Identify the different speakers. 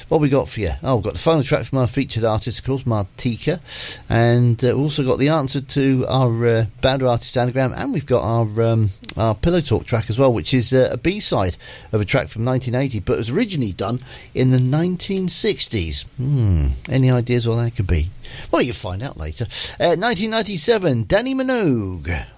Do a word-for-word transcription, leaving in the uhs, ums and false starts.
Speaker 1: What we got for you? Oh, we've got the final track from our featured artist, of course, Martika. And uh, we've also got the answer to our uh, Bounder Artist Anagram. And we've got our um, our Pillow Talk track as well, which is uh, a B-side of a track from nineteen eighty, but it was originally done in the nineteen sixties. Hmm, any ideas what that could be? Well, you'll find out later. Uh, nineteen ninety-seven, Danny Minogue.